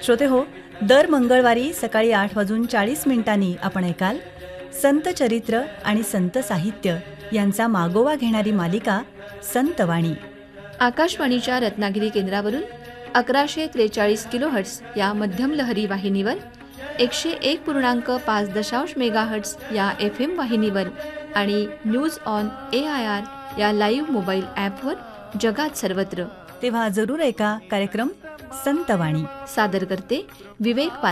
श्रोते हो, दर मंगळवारी सकाळी 8:40 आपण ऐकाल संत चरित्र आणि संत साहित्य यांचा मागोवा घेणारी मालिका संतवाणी. आकाशवाणीच्या रत्नागिरी केंद्रावरून 1143 किलोहर्ट्झ या मध्यम लहरी वाहिनीवर, 101.5 मेगाहर्ट्झ या FM वाहिनीवर आणि न्यूज ऑन AIR या लाईव्ह मोबाईल ॲपवर जगात सर्वत्र. तेव्हा जरूर ऐका कार्यक्रम संतवाणी. सादर करते विवेक